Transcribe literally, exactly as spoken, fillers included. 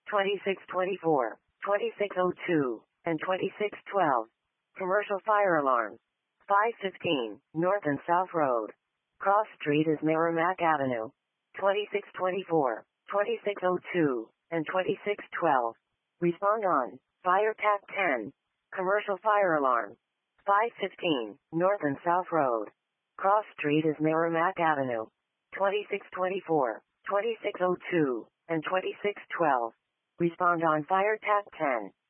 twenty-six twenty-four, twenty-six oh two, and twenty-six twelve. Commercial fire alarm. five fifteen, North and South Road. Cross Street is Merrimack Avenue. twenty-six twenty-four, twenty-six oh two, and twenty-six twelve. Respond on Fire Tac ten. Commercial fire alarm. five fifteen, North and South Road. Cross Street is Merrimack Avenue. twenty-six twenty-four, twenty-six oh two, and twenty-six twelve. Respond on Fire Tac ten.